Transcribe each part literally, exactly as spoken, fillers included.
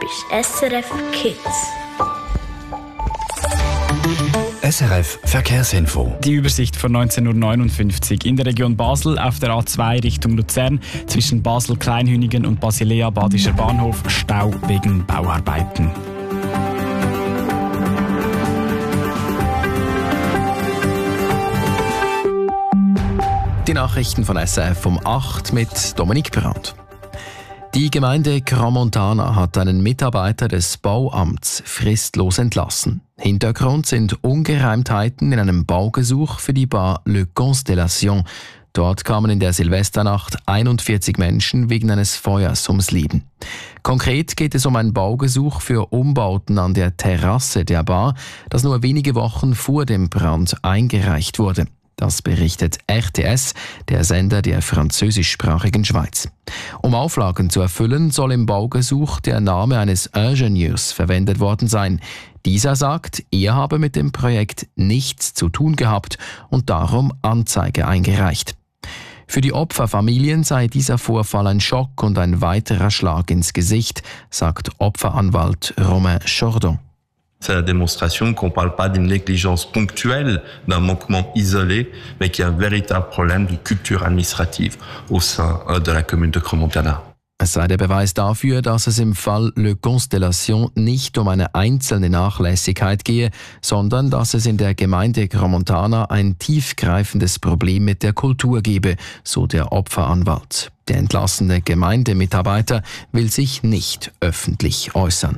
bist S R F Kids. S R F Verkehrsinfo. Die Übersicht von neunzehn Uhr neunundfünfzig. In der Region Basel auf der A zwei Richtung Luzern zwischen Basel-Kleinhünigen und Basilea Badischer Bahnhof Stau wegen Bauarbeiten. Die Nachrichten von S R F um acht mit Dominik Brandt. Die Gemeinde Crans-Montana hat einen Mitarbeiter des Bauamts fristlos entlassen. Hintergrund sind Ungereimtheiten in einem Baugesuch für die Bar Le Constellation. Dort kamen in der Silvesternacht einundvierzig Menschen wegen eines Feuers ums Leben. Konkret geht es um ein Baugesuch für Umbauten an der Terrasse der Bar, das nur wenige Wochen vor dem Brand eingereicht wurde. Das berichtet R T S, der Sender der französischsprachigen Schweiz. Um Auflagen zu erfüllen, soll im Baugesuch der Name eines Ingenieurs verwendet worden sein. Dieser sagt, er habe mit dem Projekt nichts zu tun gehabt und darum Anzeige eingereicht. Für die Opferfamilien sei dieser Vorfall ein Schock und ein weiterer Schlag ins Gesicht, sagt Opferanwalt Romain Chordon. C'est la démonstration qu'on ne parle pas d'une négligence ponctuelle, d'un manquement isolé, mais qu'il y a un véritable problème de culture administrative au sein de la commune de Crans-Montana. Es sei der Beweis dafür, dass es im Fall Le Constellation nicht um eine einzelne Nachlässigkeit gehe, sondern dass es in der Gemeinde Crans-Montana ein tiefgreifendes Problem mit der Kultur gebe, so der Opferanwalt. Der entlassene Gemeindemitarbeiter will sich nicht öffentlich äußern.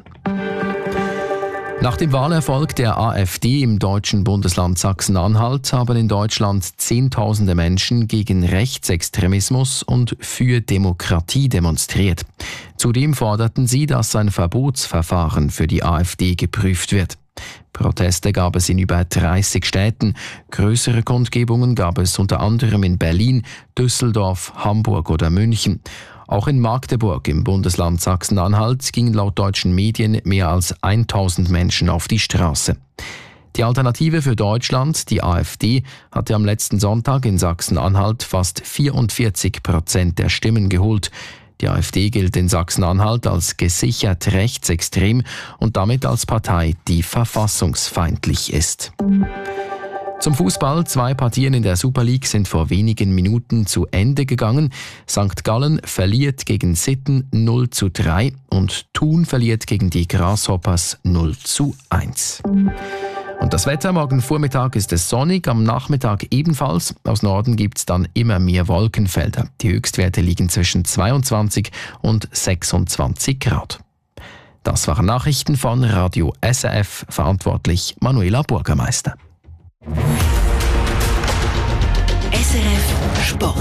Nach dem Wahlerfolg der AfD im deutschen Bundesland Sachsen-Anhalt haben in Deutschland Zehntausende Menschen gegen Rechtsextremismus und für Demokratie demonstriert. Zudem forderten sie, dass ein Verbotsverfahren für die AfD geprüft wird. Proteste gab es in über dreißig Städten. Größere Kundgebungen gab es unter anderem in Berlin, Düsseldorf, Hamburg oder München. Auch in Magdeburg im Bundesland Sachsen-Anhalt gingen laut deutschen Medien mehr als tausend Menschen auf die Straße. Die Alternative für Deutschland, die AfD, hatte am letzten Sonntag in Sachsen-Anhalt fast vierundvierzig Prozent der Stimmen geholt. Die AfD gilt in Sachsen-Anhalt als gesichert rechtsextrem und damit als Partei, die verfassungsfeindlich ist. Zum Fußball. Zwei Partien in der Super League sind vor wenigen Minuten zu Ende gegangen. Sankt Gallen verliert gegen Sitten null zu drei und Thun verliert gegen die Grasshoppers null zu eins. Und das Wetter, morgen Vormittag ist es sonnig, am Nachmittag ebenfalls. Aus Norden gibt es dann immer mehr Wolkenfelder. Die Höchstwerte liegen zwischen zweiundzwanzig und sechsundzwanzig Grad. Das waren Nachrichten von Radio S R F, verantwortlich Manuela Bürgermeister. S R F Sport.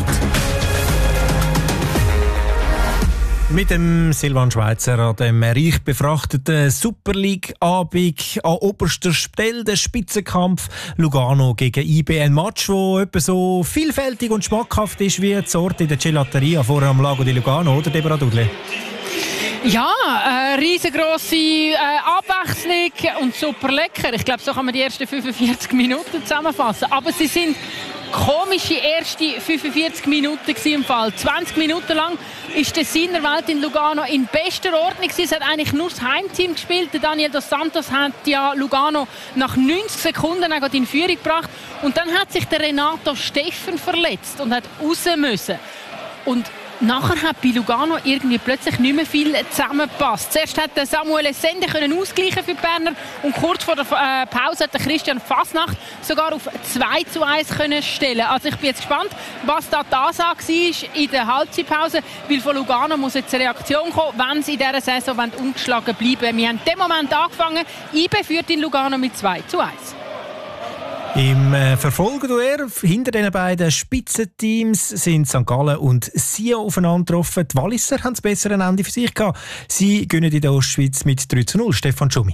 Mit dem Silvan Schweizer an dem reich befrachteten Super League-Abend an oberster Stelle der Spitzenkampf Lugano gegen I B. Ein Match, der etwa so vielfältig und schmackhaft ist wie das Ort in der Gelateria vorher am Lago di Lugano, oder Deborah Dudley? Ja, eine riesengroße äh, Abwechslung und super lecker. Ich glaube, so kann man die ersten fünfundvierzig Minuten zusammenfassen. Aber sie sind komische erste fünfundvierzig Minuten im Fall. zwanzig Minuten lang ist der Sinnerwelt in Lugano in bester Ordnung. Es hat eigentlich nur das Heimteam gespielt. Der Daniel dos Santos hat ja Lugano nach neunzig Sekunden in Führung gebracht. Und dann hat sich der Renato Steffen verletzt und hat raus müssen. Und nachher hat bei Lugano irgendwie plötzlich nicht mehr viel zusammengepasst. Zuerst hat Samuel Essende können ausgleichen für die Berner und kurz vor der äh, Pause hat Christian Fasnacht sogar auf zwei zu eins können stellen. Also ich bin jetzt gespannt, was da die Ansage war in der Halbzeitpause, weil von Lugano muss jetzt eine Reaktion kommen, wenn sie in dieser Saison ungeschlagen bleiben. Wir haben in dem Moment angefangen. I B führt in Lugano mit zwei zu eins. Im äh, Verfolgerduell hinter den beiden Spitzenteams sind Sankt Gallen und Sion aufeinander getroffen. Die Walliser haben das bessere Ende für sich gehabt. Sie gewinnen in der Ostschweiz mit drei zu null. Stefan Schumi.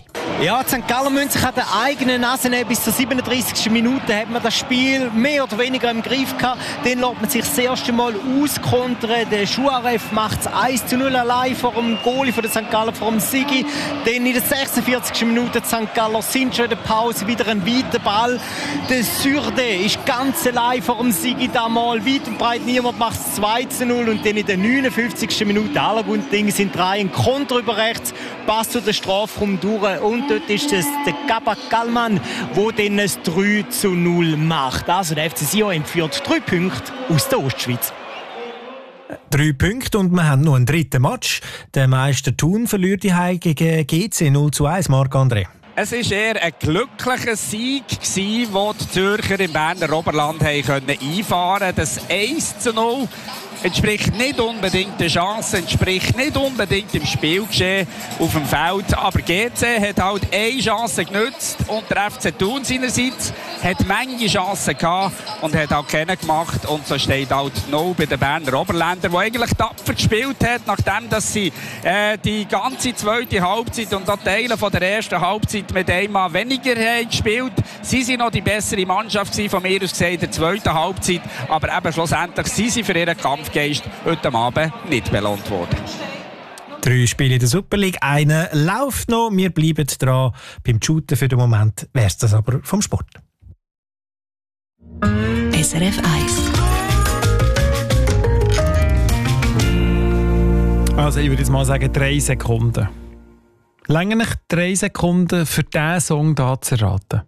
Ja, die Sankt Galler müssen sich an der eigenen Nase nehmen. Bis zur siebenunddreißigsten Minute hat man das Spiel mehr oder weniger im Griff gehabt. Dann lässt man sich das erste Mal auskontern. Der Schuarev macht es eins zu null allein vor dem Goalie von der Sankt Galler, vor dem Sigi. Dann in der sechsundvierzigsten Minute die Sankt Galler sind schon in der Pause, wieder ein weiter Ball. Der Surde ist ganz allein vor dem Sigi da mal. Weit und breit niemand macht es zwei zu null. Und dann in der neunundfünfzigsten Minute aller Guten sind drei ein Konter über rechts. Pass zu der Strafraum durch. Und dort ist es der Kabak Kallmann, der dann ein drei zu null macht. Also der F C Sion entführt drei Punkte aus der Ostschweiz. Drei Punkte und wir haben noch einen dritten Match. Der Meister Thun verliert die Heim gegen G C null zu eins. Marc-André. Es war eher ein glücklicher Sieg, den die Zürcher im Berner Oberland einfahren konnten. Das eins zu null entspricht nicht unbedingt der Chance, entspricht nicht unbedingt dem Spielgeschehen auf dem Feld. Aber G C hat halt eine Chance genutzt und der F C Thun seinerseits hat manche Chancen gehabt und hat auch keine gemacht. Und so steht halt null bei den Berner Oberländer, die eigentlich tapfer gespielt hat, nachdem dass sie äh, die ganze zweite Halbzeit und auch Teile von der ersten Halbzeit mit einmal weniger haben gespielt. Sie sind noch die bessere Mannschaft von mir aus gesehen in der zweiten Halbzeit, aber eben schlussendlich sind sie für ihren Kampfgeist heute Abend nicht belohnt worden. Drei Spiele in der Super League, einer läuft noch. Wir bleiben dran beim Shooten. Für den Moment wäre es das aber vom Sport. S R F eins. Also ich würde jetzt mal sagen, drei Sekunden. Länger nicht drei Sekunden für diesen Song hier zu erraten.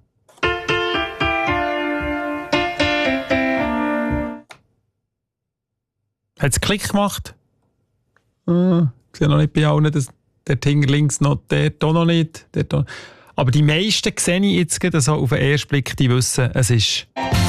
Hat es Klick gemacht? Hm, ich sehe noch nicht bei allen, dass der Finger links noch, der hier noch nicht. Der hier. Aber die meisten sehe ich jetzt gerade so auf den ersten Blick, die wissen, es ist...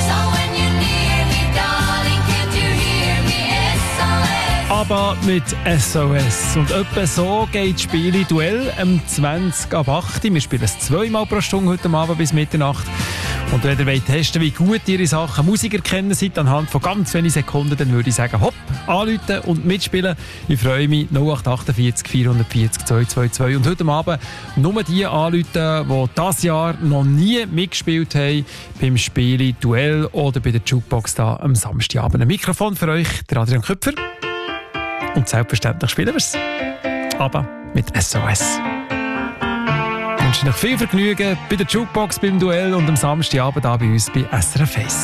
Aber mit S O S. Und etwa so geht das Spiel Duell am zwanzig ab acht. Wir spielen es zweimal pro Stunde heute Abend bis Mitternacht. Und wenn ihr wollt testen, wie gut ihr in Sachen Musik erkennen seid, anhand von ganz wenigen Sekunden, dann würde ich sagen, hopp, anrufen und mitspielen. Ich freue mich, null acht achtundvierzig vierhundertvierzig zweihundertzweiundzwanzig. Und heute Abend nur die anrufen, die dieses Jahr noch nie mitgespielt haben beim Spiel Duell oder bei der Jukebox da am Samstagabend. Ein Mikrofon für euch, der Adrian Köpfer. Und selbstverständlich spielen wir es. Aber mit S O S. Ich wünsche euch viel Vergnügen bei der Jukebox, beim Duell und am Samstagabend da bei uns bei S R F eins.